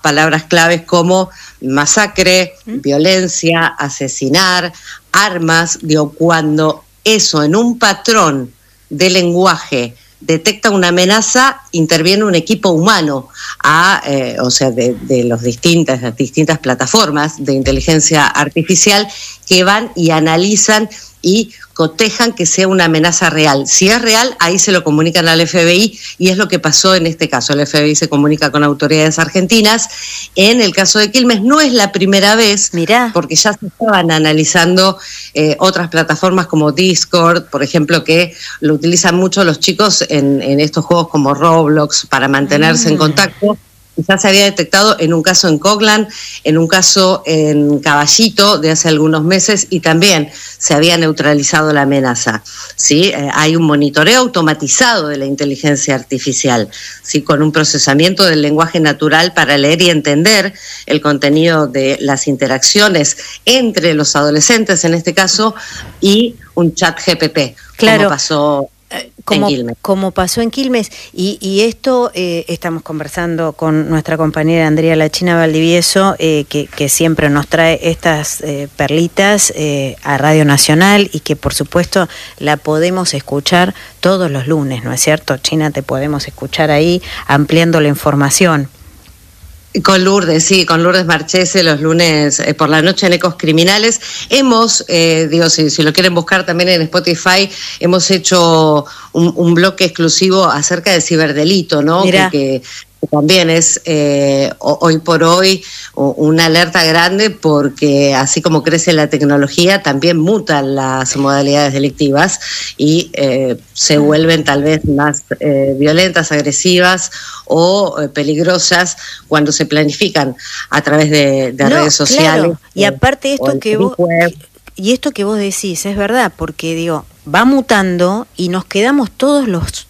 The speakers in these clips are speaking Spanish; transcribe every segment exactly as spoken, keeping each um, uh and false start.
palabras claves como masacre, ¿Mm? violencia, asesinar, armas. Digo, cuando eso en un patrón de lenguaje detecta una amenaza, interviene un equipo humano, a, eh, o sea, de, de los distintas, las distintas plataformas de inteligencia artificial que van y analizan y cotejan que sea una amenaza real. Si es real, ahí se lo comunican al F B I, y es lo que pasó en este caso. El F B I se comunica con autoridades argentinas. En el caso de Quilmes no es la primera vez, Mirá. porque ya se estaban analizando eh, otras plataformas como Discord, por ejemplo, que lo utilizan mucho los chicos en, en estos juegos como Roblox para mantenerse mm. en contacto. Ya se había detectado en un caso en Coglan, en un caso en Caballito de hace algunos meses, y también se había neutralizado la amenaza. ¿Sí? Eh, hay un monitoreo automatizado de la inteligencia artificial, ¿sí? Con un procesamiento del lenguaje natural para leer y entender el contenido de las interacciones entre los adolescentes, en este caso, y un chat G P T, claro. como pasó Como, en Quilmes. como pasó en Quilmes, y, y esto eh, estamos conversando con nuestra compañera Andrea La China Valdivieso, eh, que, que siempre nos trae estas eh, perlitas eh, a Radio Nacional, y que por supuesto la podemos escuchar todos los lunes, ¿no es cierto, China? Te podemos escuchar ahí ampliando la información. Con Lourdes, sí, con Lourdes Marchese los lunes eh, por la noche en Ecos Criminales. Hemos, eh, digo, si, si lo quieren buscar también en Spotify, hemos hecho un, un bloque exclusivo acerca del ciberdelito, ¿no? Que, que también es eh, hoy por hoy una alerta grande, porque así como crece la tecnología, también mutan las modalidades delictivas y eh, se vuelven tal vez más eh, violentas, agresivas o eh, peligrosas cuando se planifican a través de, de no, redes sociales. Claro. Y aparte esto que vos web. y esto que vos decís es verdad, porque digo, va mutando y nos quedamos todos los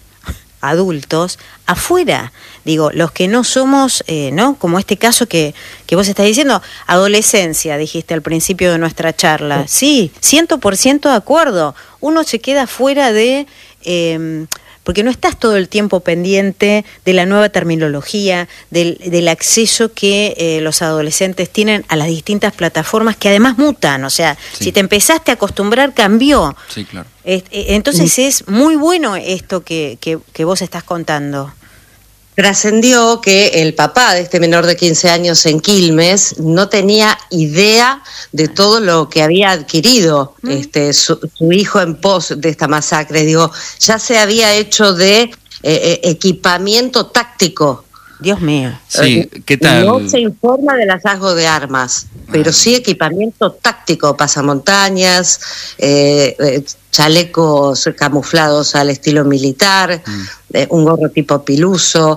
adultos afuera, digo, los que no somos, eh, ¿no? Como este caso que, que vos estás diciendo, adolescencia, dijiste al principio de nuestra charla. Sí, ciento por ciento de acuerdo. Uno se queda fuera de... Eh, porque no estás todo el tiempo pendiente de la nueva terminología, del, del acceso que eh, los adolescentes tienen a las distintas plataformas, que además mutan, o sea, sí. si te empezaste a acostumbrar, cambió. Sí, claro. Eh, entonces es muy bueno esto que, que, que vos estás contando. Trascendió que el papá de este menor de quince años en Quilmes no tenía idea de todo lo que había adquirido ¿Mm? este su, su hijo en pos de esta masacre. Digo, ya se había hecho de eh, equipamiento táctico. Dios mío. Sí, ¿qué tal? No se informa del hallazgo de armas, pero ah. sí equipamiento táctico, pasamontañas, eh, eh, chalecos camuflados al estilo militar, mm. eh, un gorro tipo piluso,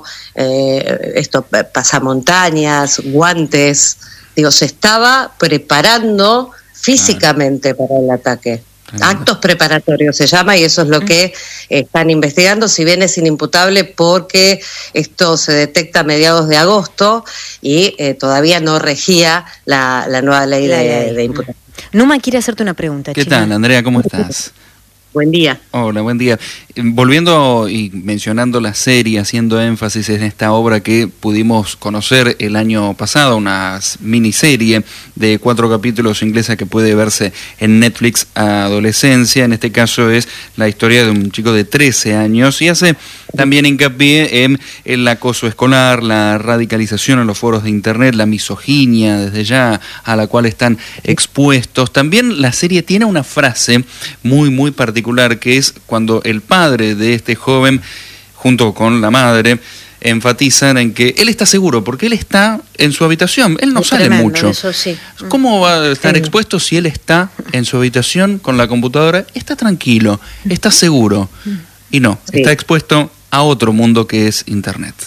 eh, esto, pasamontañas, guantes. Digo, se estaba preparando físicamente ah. para el ataque. Actos preparatorios se llama, y eso es lo que están investigando, si bien es inimputable porque esto se detecta a mediados de agosto y eh, todavía no regía la, la nueva ley la, de, de imputación. Numa quiere hacerte una pregunta. ¿Qué China? tal, Andrea? ¿Cómo estás? Buen día. Hola, buen día. Volviendo y mencionando la serie, haciendo énfasis en esta obra que pudimos conocer el año pasado, una miniserie de cuatro capítulos inglesa que puede verse en Netflix, Adolescencia. En este caso es la historia de un chico de trece años y hace también hincapié en el acoso escolar, la radicalización en los foros de internet, la misoginia desde ya a la cual están expuestos. También la serie tiene una frase muy, muy particular, que es cuando el padre de este joven, junto con la madre, enfatizan en que él está seguro, porque él está en su habitación, él no es sale tremendo, mucho. Eso sí. ¿Cómo va a estar sí. expuesto si él está en su habitación con la computadora? Está tranquilo, está seguro. Y no, sí. está expuesto a otro mundo que es Internet.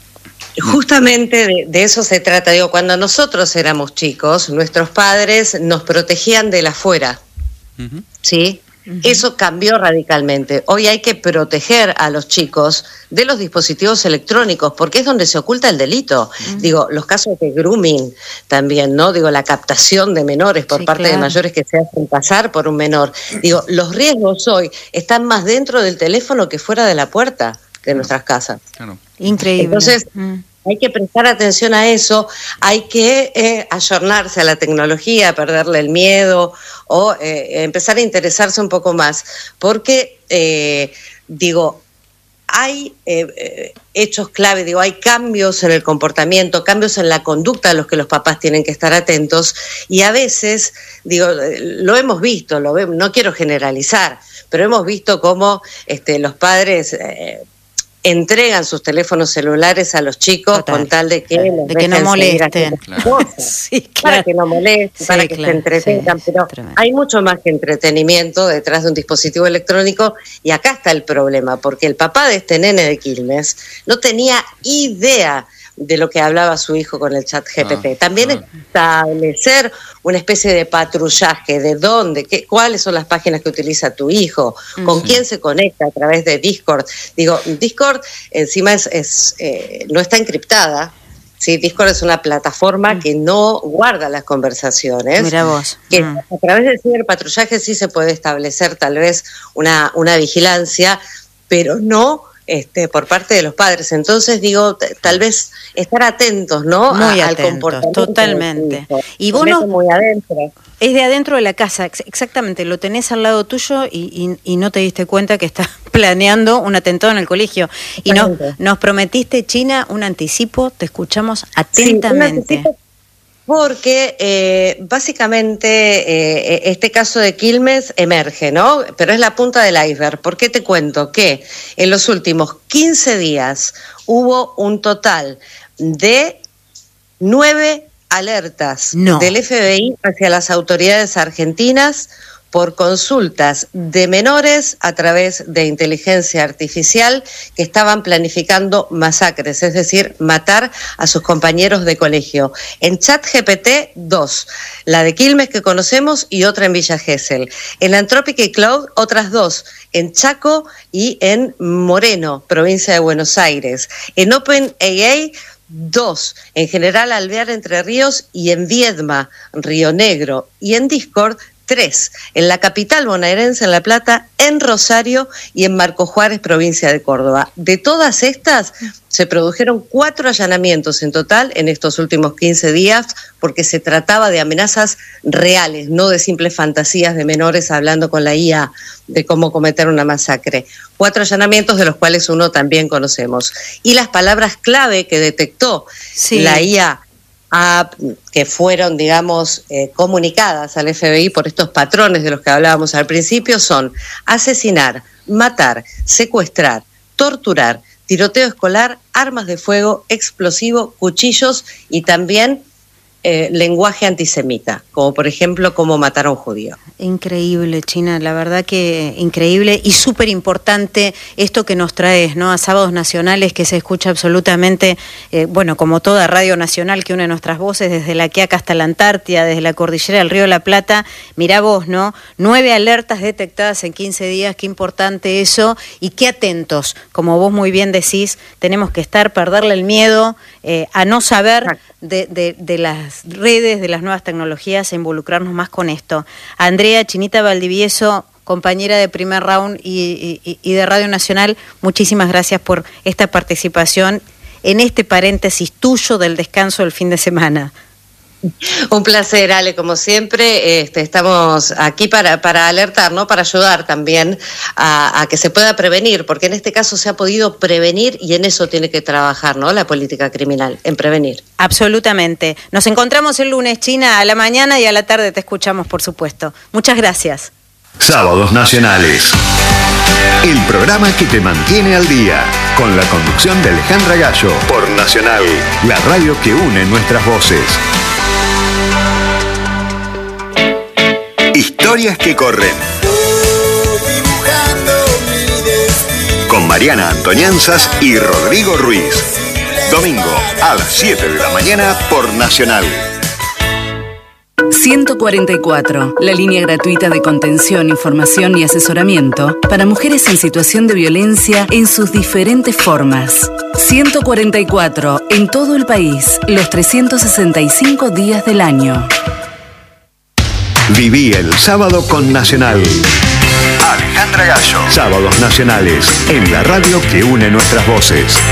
Justamente de, de eso se trata. Digo, cuando nosotros éramos chicos, nuestros padres nos protegían del afuera, uh-huh. ¿sí? Uh-huh. Eso cambió radicalmente. Hoy hay que proteger a los chicos de los dispositivos electrónicos, porque es donde se oculta el delito. Uh-huh. Digo, los casos de grooming también, ¿no? Digo, la captación de menores por sí, parte claro. de mayores que se hacen pasar por un menor. Digo, los riesgos hoy están más dentro del teléfono que fuera de la puerta de nuestras casas. Claro. Increíble. Entonces, mm. hay que prestar atención a eso, hay que eh, ayornarse a la tecnología, perderle el miedo o eh, empezar a interesarse un poco más, porque, eh, digo, hay eh, eh, hechos clave, digo, hay cambios en el comportamiento, cambios en la conducta a los que los papás tienen que estar atentos, y a veces, digo, lo hemos visto, lo vemos, no quiero generalizar, pero hemos visto cómo este, los padres eh, entregan sus teléfonos celulares a los chicos. Total. Con tal de que, de que no molesten, claro. Sí, claro. Para que no molesten, sí, para que claro. se entretengan, sí, pero tremendo. Hay mucho más que entretenimiento detrás de un dispositivo electrónico, y acá está el problema, porque el papá de este nene de Quilmes no tenía idea de lo que hablaba su hijo con el chat G P T. Ah, También ah. establecer una especie de patrullaje de dónde, qué, cuáles son las páginas que utiliza tu hijo, mm, con sí. quién se conecta a través de Discord. Digo, Discord encima es, es eh, no está encriptada. Sí, Discord es una plataforma mm. que no guarda las conversaciones. Mira vos. Que mm. a través del ciberpatrullaje sí se puede establecer tal vez una, una vigilancia, pero no Este, por parte de los padres. Entonces digo, t- tal vez estar atentos, ¿no? Muy a, atentos, al comportamiento totalmente. Y vos no, muy adentro. Es de adentro de la casa, ex- exactamente, lo tenés al lado tuyo y, y, y no te diste cuenta que estás planeando un atentado en el colegio. Y nos, nos prometiste, China, un anticipo, te escuchamos atentamente. Sí, porque eh, básicamente eh, este caso de Quilmes emerge, ¿no? Pero es la punta del iceberg. ¿Por qué te cuento? Que en los últimos quince días hubo un total de nueve alertas no. del F B I hacia las autoridades argentinas por consultas de menores a través de inteligencia artificial que estaban planificando masacres, es decir, matar a sus compañeros de colegio. En ChatGPT, dos, la de Quilmes que conocemos y otra en Villa Gesell. En Anthropic y Cloud, otras dos, en Chaco y en Moreno, provincia de Buenos Aires. En OpenAI, dos, en General Alvear, Entre Ríos, y en Viedma, Río Negro. Y en Discord, tres, en la capital bonaerense, en La Plata, en Rosario y en Marco Juárez, provincia de Córdoba. De todas estas, se produjeron cuatro allanamientos en total en estos últimos quince días, porque se trataba de amenazas reales, no de simples fantasías de menores hablando con la I A de cómo cometer una masacre. Cuatro allanamientos, de los cuales uno también conocemos. Y las palabras clave que detectó sí. la I A, A, que fueron, digamos, eh, comunicadas al F B I por estos patrones de los que hablábamos al principio, son asesinar, matar, secuestrar, torturar, tiroteo escolar, armas de fuego, explosivo, cuchillos y también eh, lenguaje antisemita, como por ejemplo cómo matar a un judío. Increíble, China, la verdad que increíble y súper importante esto que nos traes, ¿no? A Sábados Nacionales, que se escucha absolutamente, eh, bueno, como toda radio nacional que une nuestras voces, desde la Quiaca hasta la Antártida, desde la cordillera del Río de la Plata. Mirá vos, ¿no? Nueve alertas detectadas en quince días, qué importante eso, y qué atentos, como vos muy bien decís, tenemos que estar, perderle el miedo eh, a no saber de, de, de las redes, de las nuevas tecnologías, e involucrarnos más con esto. Andrea Chinita Valdivieso, compañera de Primer Round y, y, y de Radio Nacional, muchísimas gracias por esta participación en este paréntesis tuyo del descanso del fin de semana. Un placer, Ale, como siempre. Este, estamos aquí para, para alertar, ¿no? Para ayudar también a, a que se pueda prevenir, porque en este caso se ha podido prevenir y en eso tiene que trabajar, ¿no? La política criminal, en prevenir. Absolutamente. Nos encontramos el lunes, China, a la mañana, y a la tarde te escuchamos, por supuesto. Muchas gracias. Sábados Nacionales, el programa que te mantiene al día, con la conducción de Alejandra Gallo, por Nacional, la radio que une nuestras voces. Historias que corren. Con Mariana Antoñanzas y Rodrigo Ruiz. Domingo a las siete de la mañana por Nacional. ciento cuarenta y cuatro, la línea gratuita de contención, información y asesoramiento para mujeres en situación de violencia en sus diferentes formas. ciento cuarenta y cuatro, en todo el país, los trescientos sesenta y cinco días del año. Viví el sábado con Nacional. Alejandra Gallo. Sábados Nacionales, en la radio que une nuestras voces.